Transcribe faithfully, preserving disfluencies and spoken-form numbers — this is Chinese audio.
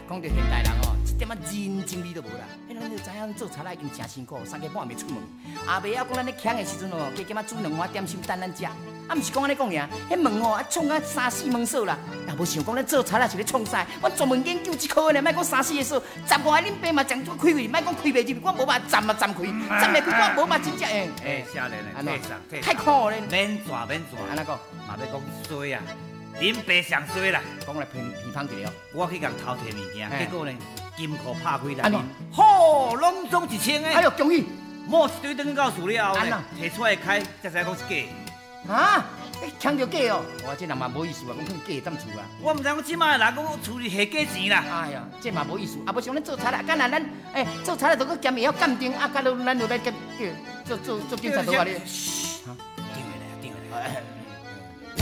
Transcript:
讲到现代人哦，一点仔人情味都无啦。迄咱就知影做茶啦已经真辛苦，三更半暝出门。后暝啊，讲咱咧强的时阵哦，加减仔煮两碗点心等咱食。啊，毋是讲安尼讲尔，迄门哦啊创啊三四门数啦。也无想讲咱做茶啦是咧创啥？我专门研究即科的呢，莫讲三四个数，十外个恁爸嘛将开开，莫讲开袂入，我无把站嘛站开，站袂开我无嘛真正诶。 诶，少年诶，退上退太苦咧。 免转免转， 安怎讲？ 嘛要讲衰啊！恁爸上衰啦！ 讲来偏偏方一了。 我去共偷摕物件，结果呢金库拍开安怎来，好，拢总一千诶！ 哎呦，恭喜！ 摸一堆等到厝了后安呢，摕出来开，才知讲是假。 啊！你抢着假哦！我这人嘛无意思啊，讲假怎厝啊？ 我毋知讲即摆人讲厝里下假钱啦。 哎呀，这嘛无意思，啊，无像咱做茶啦，干那咱诶做茶啦，都搁兼会晓鉴定，啊，甲到咱就来兼做做做警察都话你。 定下来，定下来。